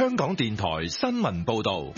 香港電台新聞報道。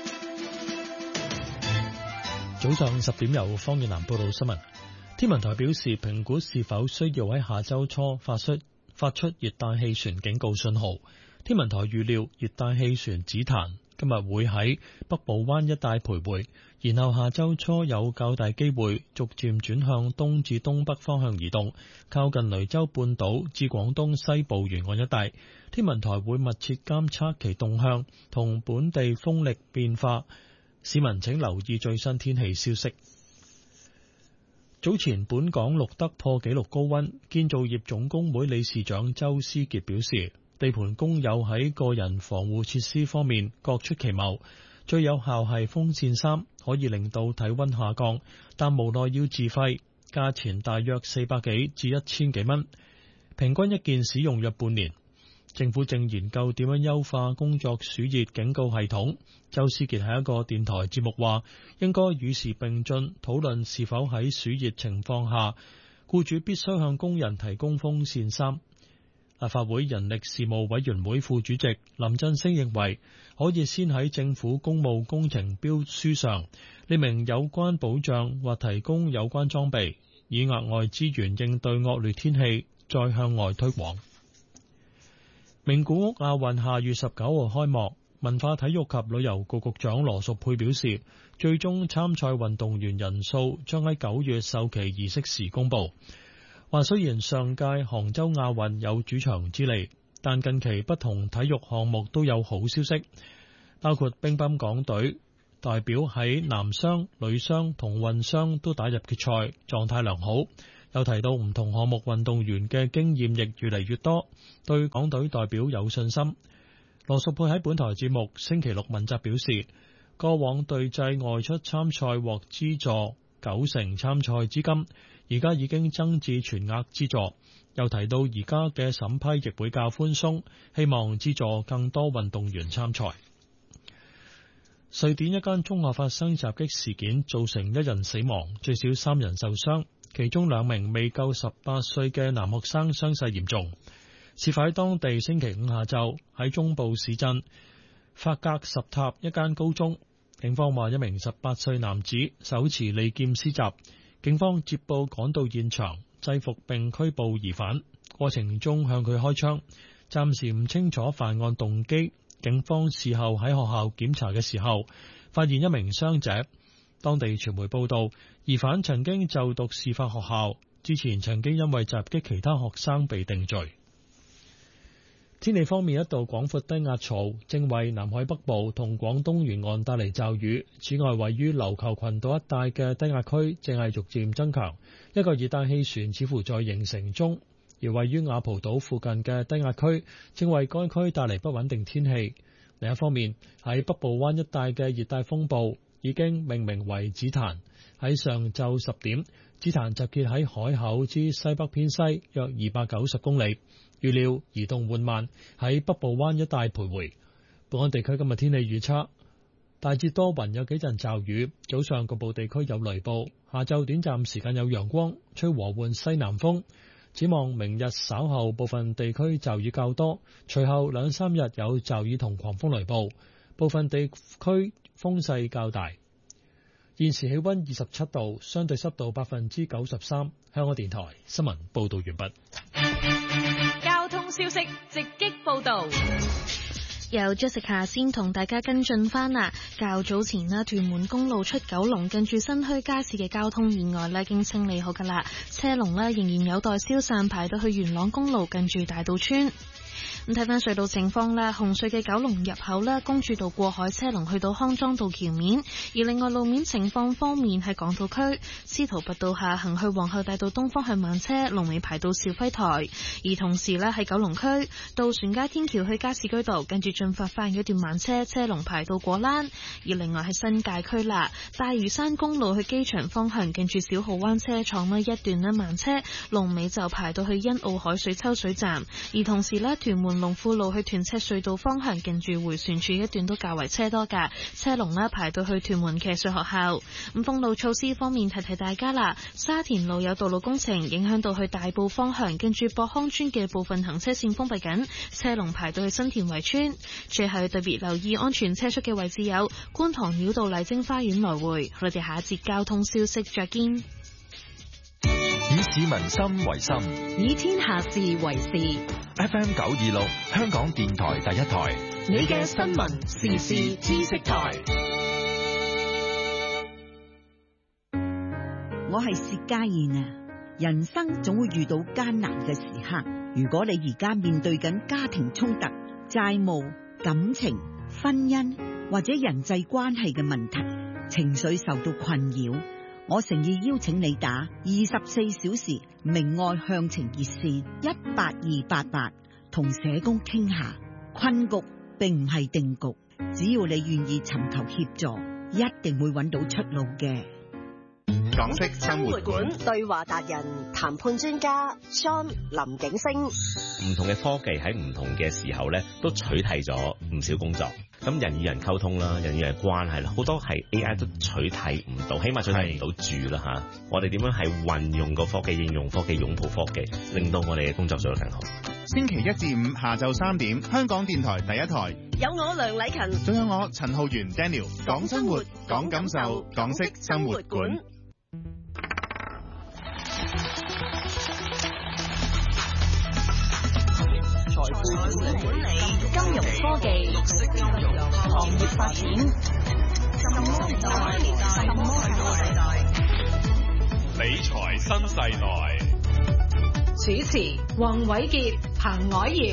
早上10點由方遠南報道新聞。天文台表示，評估是否需要喺下周初發出熱帶氣旋警告信號。天文台預料熱帶氣旋紫檀今日會喺北部灣一帶徘徊，然後下周初有較大機會逐漸轉向東至東北方向移動，靠近雷州半島至廣東西部沿岸一帶。天文台會密切監測其動向同本地風力變化，市民請留意最新天氣消息。早前本港錄得破紀錄高溫，建造業總工會理事長周思傑表示，地盤工友喺個人防護設施方面各出奇謀，最有效係風扇衫，可以令到體溫下降，但無奈要自費，價錢大約400幾至1000幾蚊，平均一件使用約半年。政府正研究點樣優化工作暑熱警告系統。周思傑喺一個電台節目話，應該與時並進，討論是否喺暑熱情況下，僱主必須向工人提供風扇衫。立法會人力事務委員會副主席林振昇認為，可以先喺政府公務工程標書上列明有關保障或提供有關裝備，以額外資源應對惡劣天氣，再向外推廣。名古屋亞運下月19號開幕，文化體育及旅遊局局長羅淑佩表示，最終參賽運動員人數將喺9月授旗儀式時公佈。話雖然上屆杭州亞運有主場之利，但近期不同體育項目都有好消息，包括乒乓港隊代表喺男雙、女雙同混雙都打入決賽，狀態良好。又提到唔同項目運動員嘅經驗亦越嚟越多，對港隊代表有信心。羅淑佩喺本台節目星期六問責表示，過往隊際外出參賽獲資助90%參賽資金，而家已經增至全額資助。又提到而家嘅審批亦會較寬鬆，希望資助更多運動員參賽。瑞典一間中學發生襲擊事件，造成1人死亡，最少3人受傷。其中2名未夠18歲嘅男學生傷勢嚴重。事發喺當地星期五下晝，喺中部市鎮法格什塔一間高中。警方話1名18歲男子手持利劍施襲，警方接報趕到現場，制服並拘捕疑犯，過程中向佢開槍，暫時唔清楚犯案動機。警方事後喺學校檢查嘅時候，發現1名傷者。當地傳媒報道，疑犯曾經就讀事發學校，之前曾經因為襲擊其他學生被定罪。天氣方面，一道廣闊低壓槽正為南海北部同廣東沿岸帶嚟驟雨。此外，位於琉球群島一帶嘅低壓區正係逐漸增強，一個熱帶氣旋似乎在形成中。而位於雅蒲島附近嘅低壓區正為該區帶嚟不穩定天氣。另一方面，喺北部灣一帶嘅熱帶風暴已經命名為紫檀。喺上晝10點，紫檀集結喺海口之西北偏西約290公里，預料移動緩慢，喺北部灣一帶徘徊。本港地區今日天氣預測，大致多雲，有幾陣驟雨，早上局部地區有雷暴，下晝短暫時間有陽光，吹和緩西南風。展望明日稍後部分地區驟雨較多，隨後2-3日有驟雨同狂風雷暴，部分地區風勢較大。現時氣溫27度，相對濕度93%。香港電台新聞報道完畢。 交通消息直擊報道。 由 Jessica 先同大家跟進翻啦。較早前啦，屯門公路出九龍近住新墟街市嘅交通意外咧，已經清理好噶啦，車龍咧仍然有待消散，排到去元朗公路近住大渡村。咁睇翻隧道情況啦，紅隧嘅九龍入口啦，公主道過海車龍去到康莊道橋面，而另外路面情況方面喺港島區司徒拔道下行去皇后大道東方向慢車，龍尾排到肇輝台。而同時咧喺九龍區渡船街天橋去加士居道跟住進發花園一段慢車，車龍排到果欄。而另外喺新界區啦，大嶼山公路去機場方向近住小蠔灣車廠呢一段咧慢車，龍尾就排到去欣澳海水抽水站。而同時咧屯門門龍富路去屯赤隧道方向，近住迴旋處一段都較為車多㗎，車龍呢排到去屯門騎術學校。咁封路措施方面，提提大家啦，沙田路有道路工程影響到去大埔方向，近住博康村嘅部分行車線封閉緊，車龍排到去新田圍村。最後特別留意安全車速嘅位置有觀塘繞道麗晶花園來回。我哋下一節交通消息再見。 以市民心為心， 以天下事為事。 FM 926香港電台第一台， 你嘅新聞時事知識台。 我係薛家燕啊！人生總會遇到艱難嘅時刻，如果你而家面對緊家庭衝突、債務、感情、婚姻或者人際關係嘅問題，情緒受到困擾，我誠意邀請你打24小時明愛向晴熱線18288，同社工傾下。困局並唔係定局，只要你願意尋求協助，一定會揾到出路嘅。 港式生活館對話達人談判專家 Sean 林景星。 唔同嘅科技喺唔同嘅時候咧，都取替咗唔少工作。咁人與人溝通啦，人與人關係啦，好多係 AI 都取替唔到，起碼取替唔到住啦嚇。我哋點樣係運用個科技、應用科技、擁抱科技，令到我哋嘅工作做得更好。 星期1至5下晝3點，香港電台第一台， 有我梁禮勤， 仲有我陳浩源 Daniel， 講生活，講感受，港式生活館。 財富管理、金融科技、綠色金融、行業發展，什麼年代？ 理財新世代。 主持黃偉傑、彭藹瑤。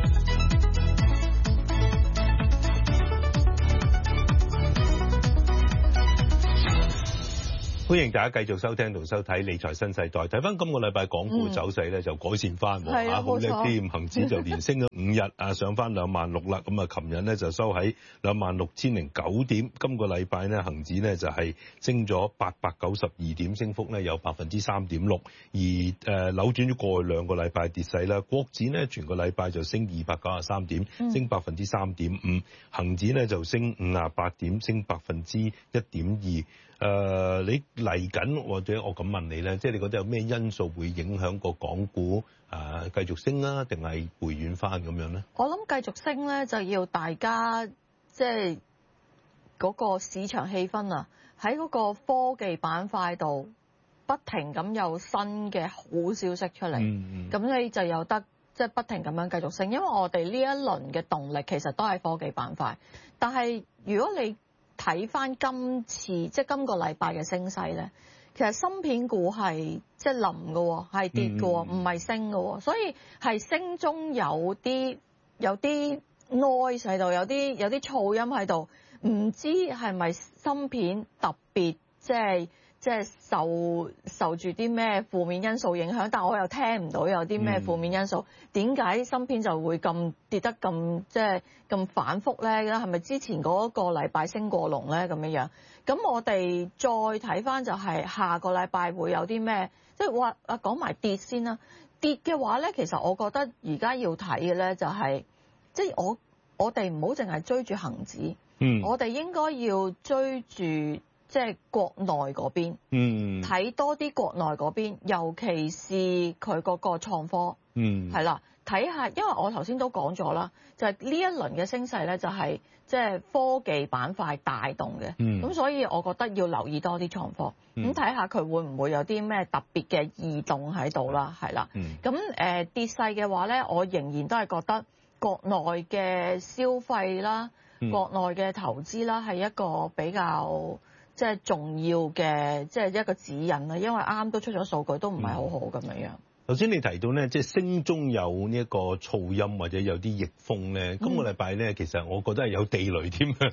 歡迎大家繼續收聽同收睇理財新世代。睇翻今個禮拜港股走勢咧，就改善翻喎，好叻啲，恆指就連升咗5日啊，上翻26,000啦。咁啊，琴日咧就收喺26,009點。今個禮拜咧，恆指咧就係升咗892點，升幅咧有3.6%。而扭轉咗過去2個禮拜跌勢啦。國指咧全個禮拜就升293點，升3.5%。恆指咧就升58點，升1.2%。你嚟緊，或者我咁問你咧，即係你覺得有咩因素會影響個港股繼續升啊，定係回軟翻咁樣咧？ 我諗繼續升咧，就要大家即係嗰個市場氣氛啊，喺嗰個科技板塊度不停咁有新嘅好消息出嚟，咁你就有得即係不停咁樣繼續升，因為我哋呢一輪嘅動力其實都係科技板塊，但係如果你睇翻今次即係今個禮拜嘅升勢咧，其實芯片股係即係冧嘅，係跌嘅，唔係升嘅，所以係升中有啲 noise 喺度，有啲噪音喺度，唔知係咪芯片特別即係受住啲咩負面因素影響，但我又聽唔到有啲咩負面因素，點解芯片就會咁跌得咁即係咁反覆咧？係咪之前嗰個禮拜升過龍咧咁樣？咁我哋再睇翻就係下個禮拜會有啲咩？即係話講埋跌先啦。跌嘅話咧，其實我覺得而家要睇嘅咧就係即係我哋唔好淨係追住恆指，我哋應該要追住。即係國內嗰邊，睇多啲國內嗰邊，尤其是佢嗰個創科，係啦，睇下，因為我頭先都講咗啦，就係呢一輪嘅升勢咧，就係即係科技板塊帶動嘅，咁所以我覺得要留意多啲創科，咁睇下佢會唔會有啲咩特別嘅異動喺度啦，係啦，咁跌勢嘅話咧，我仍然都係覺得國內嘅消費啦，國內嘅投資啦，係一個比較即係重要嘅，即係一個指引啦。因為啱啱都出咗數據，都唔係好好咁樣。 頭先你提到咧，即係升中有呢一個噪音或者有啲逆風咧。今個禮拜咧，其實我覺得係有地雷添，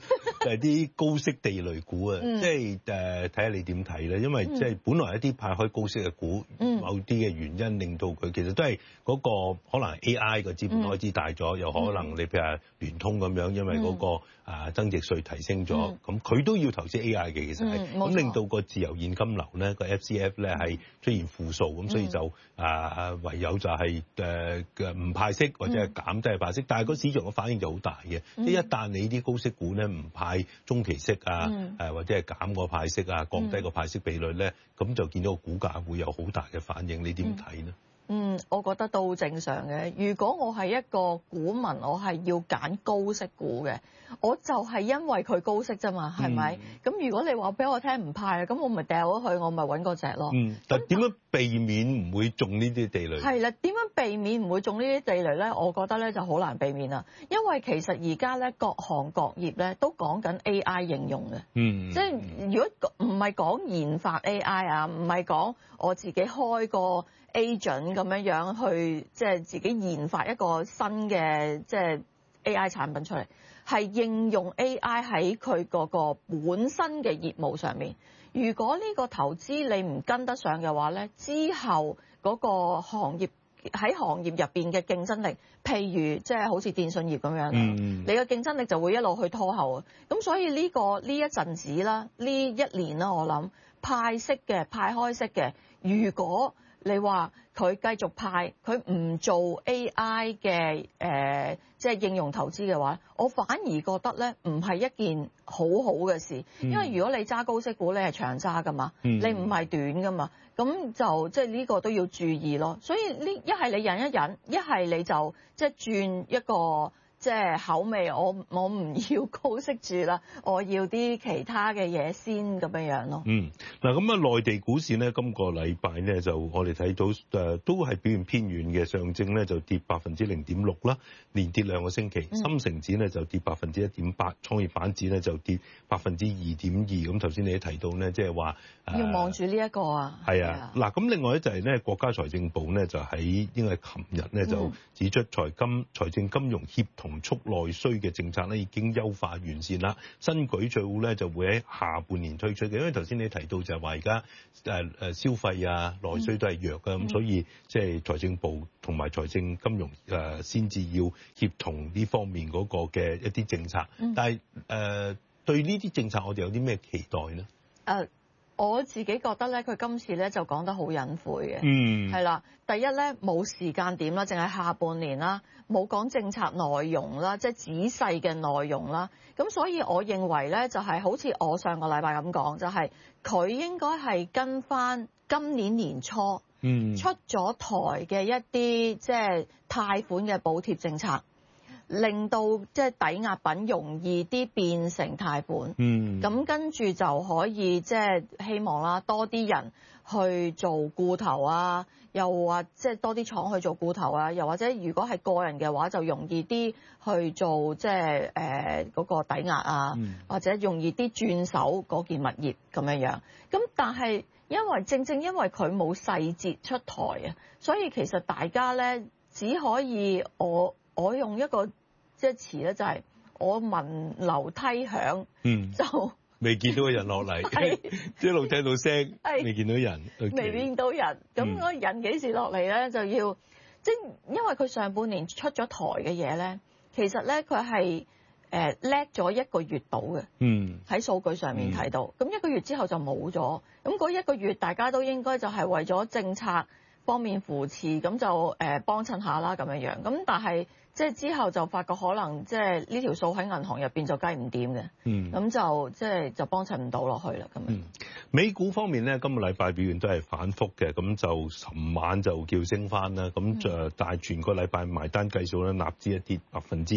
啲高息地雷股啊，即係睇下你點睇咧。因為即係本來一啲派開高息嘅股，某啲嘅原因令到佢其實都係嗰個可能 AI 個資本開支大咗，又可能你譬如話聯通咁樣，因為嗰個增值稅提升咗，咁佢都要投資 AI 嘅，其實係咁令到個自由現金流咧個 FCF 咧係出現負數，咁所以就唯有就係唔派息或者係減低派息，但係個市場嘅反應就好大嘅，即係一旦你啲高息股咧唔派中期息啊，或者係減個派息啊，降低個派息比率咧，咁就見到個股價會有好大嘅反應，你點睇呢？ 我覺得都正常嘅。如果我係一個股民，我係要揀高息股嘅，我就係因為佢高息啫嘛，係咪？咁如果你話俾我聽唔派，咁我咪掉咗佢，我咪揾嗰隻咯。 但點樣避免唔會中呢啲地雷？ 係啦，點樣避免唔會中呢啲地雷咧？我覺得咧就好難避免啦，因為其實而家咧各行各業咧都講緊 AI 應用嘅。即係如果唔係講研發 AI 啊，唔係講我自己開個 agent 咁樣去即係自己研發一個新嘅即係 AI 產品出嚟，係應用 AI 喺佢嗰個本身嘅業務上面。如果呢個投資你唔跟得上嘅話咧，之後嗰個行業喺行業入邊嘅競爭力，譬如即係好似電信業咁樣，你嘅競爭力就會一路去拖後。咁所以呢一陣子啦，呢一年啦，我諗派息嘅派開息嘅，如果你話佢繼續派，佢唔做 AI 嘅即係應用投資嘅話，我反而覺得咧唔係一件好好嘅事，因為如果你揸高息股，你係長揸噶嘛，你唔係短噶嘛，咁就即係呢個都要注意咯。所以呢一係你忍一忍，一係你就即係轉一個即係口味，我唔要高息住啦，我要啲其他嘅嘢先咁樣咯。 嗱咁啊，內地股市呢，今個禮拜呢，就我哋睇到都係表現偏軟嘅，上證呢就跌0.6%啦，連跌2個星期。深成指呢就跌1.8%，創業板指呢就跌2.2%。咁頭先你都提到呢，即係話要望住呢一個啊。 係啊，嗱咁另外咧就係呢，國家財政部呢就喺應該係琴日呢就指出財政金融協同促內需嘅政策咧已經優化完善啦，新舉措咧就會喺下半年推出嘅。因為頭先你提到就係話而家消費啊內需都係弱嘅，咁所以即係財政部同埋財政金融先至要協同呢方面嗰個嘅一啲政策。但係對呢啲政策我哋有啲咩期待呢？ 我自己覺得咧，佢今次咧就講得好隱晦嘅，係啦。第一咧冇時間點啦，淨係下半年啦，冇講政策內容啦，即係仔細嘅內容啦。咁所以我認為咧，就係好似我上個禮拜咁講，就係佢應該係跟翻今年年初出咗台嘅一啲即係貸款嘅補貼政策。令到即係抵押品容易啲變成貸款，咁跟住就可以即係希望啦，多啲人去做固投啊，又或即係多啲廠去做固投啊，又或者如果係個人嘅話，就容易啲去做即係嗰個抵押啊，或者容易啲轉手嗰件物業咁樣。咁但係正正因為佢冇細節出台啊，所以其實大家咧只可以我用一個即係詞咧，就係我聞樓梯響，就未見到個人落嚟，一路聽到聲，未見到人， 未見到人。咁嗰人幾時落嚟咧？就要即係因為佢上半年出咗台嘅嘢咧，其實咧佢係叻咗1個月到嘅，喺數據上面睇到。咁1個月之後就冇咗。咁嗰1個月大家都應該就係為咗政策方面扶持，咁就幫襯下啦咁樣。咁但係即係之後就發覺可能即係呢條數喺銀行入邊就計唔掂嘅，咁就即係就幫襯唔到落去啦咁樣。 美股方面咧，今個禮拜表現都係反覆嘅，咁就尋晚就叫升翻啦，咁就但係全個禮拜埋單計數咧，納指一跌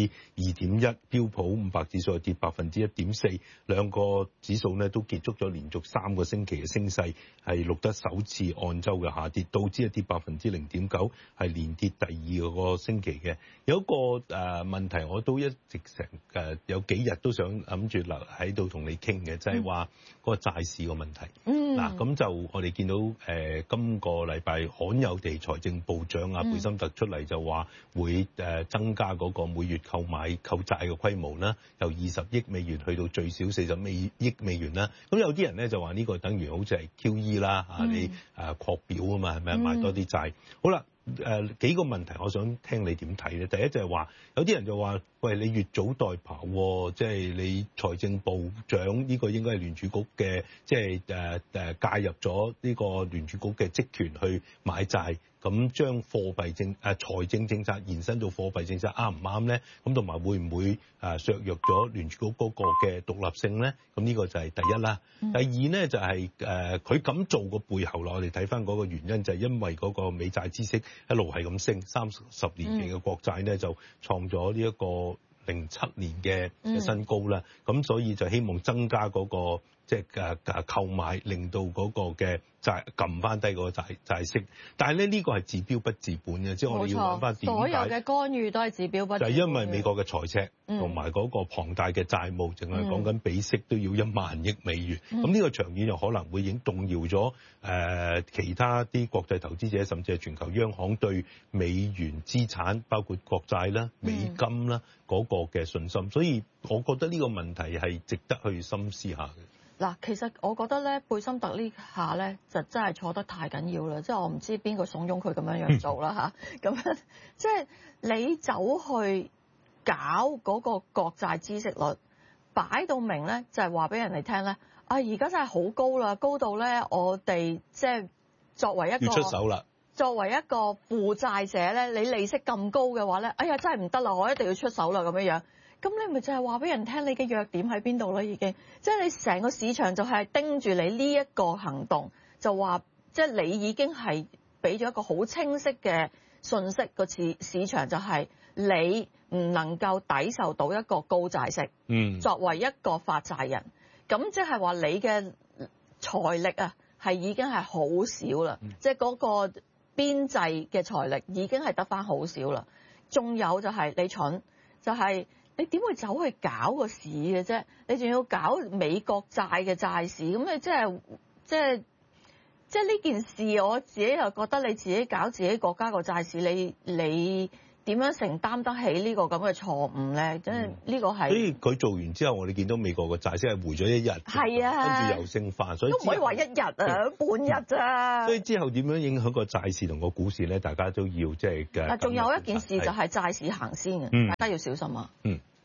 2.1%，標普500指數係跌1.4%，兩個指數咧都結束咗連續3個星期嘅升勢，係錄得首次按週嘅下跌，道指係跌0.9%，係連跌第2個星期嘅。有個問題我都一直有幾日都想諗住留喺度同你傾嘅，就係話個債市個問題。嗱，咁就我哋見到今個禮拜罕有地財政部長貝森特出嚟就話會增加嗰個每月購債嘅規模啦，由20億美元去到最少40億美元啦。咁有啲人咧就話呢個等於好似係 QE 啦，你擴表啊嘛，係咪買多啲債？好啦。幾個問題，我想聽你點睇咧？第一就係話，有啲人就話，喂，你越早代刨，即係你財政部長呢個應該係聯儲局嘅，即係介入咗呢個聯儲局嘅職權去買債，咁將財政政策延伸到貨幣政策啱唔啱咧？咁同埋會唔會削弱咗聯儲局嗰個嘅獨立性咧？咁呢個就係第一啦。第二咧就係佢咁做個背後我哋睇翻嗰個原因就係因為嗰個美債孳息一路係咁升，30年期嘅國債咧就創咗呢一個07年嘅新高啦。咁所以就希望增加嗰個即係購買，令到嗰個嘅債撳翻低嗰個債息。但係咧呢個係治標不治本嘅，即係我哋要諗翻點解所有嘅干預都係治標不治本。 就係因為美國嘅財赤同埋嗰個龐大嘅債務，淨係講緊比息都要1萬億美元。咁呢個長遠又可能會已經動搖咗其他啲國際投資者，甚至係全球央行對美元資產，包括國債啦、美金啦嗰個嘅信心。所以我覺得呢個問題係值得去深思下嘅。 嗱，其實我覺得咧，貝森特呢下咧就真係錯得太緊要啦，即係我唔知邊個慫恿佢咁樣做啦嚇。咁樣即係你走去搞嗰個國債孳息率，擺到明咧就係話俾人哋聽咧，而家真係好高啦，高到咧我哋即係作為一個要出手啦。 作為一個負債者咧，你利息咁高嘅話咧，哎呀真係唔得啦，我一定要出手啦咁樣樣。咁你咪就係話俾人聽你嘅弱點喺邊度啦，已經，即係你成個市場就係盯住你呢一個行動，就話即係你已經係俾咗一個好清晰嘅訊息，個市場就係你唔能夠抵受到一個高債息。作為一個發債人，咁即係話你嘅財力啊係已經係好少啦，即係嗰個邊際嘅財力已經係得返好少啦。仲有就係你蠢，就係你點會走去搞個市嘅啫？你仲要搞美國債嘅債市，咁你即係呢件事，我自己又覺得你自己搞自己國家個債市，你點樣承擔得起呢個咁嘅錯誤咧？即係呢個係。所以佢做完之後，我哋見到美國嘅債息係回咗1日， 係啊， 跟住又升翻，所以都唔可以話1日啊，半日咋。 所以之後點樣影響個債市同個股市咧？大家都要即係嘅。 仲有一件事就係債市行先嘅，大家要小心啊。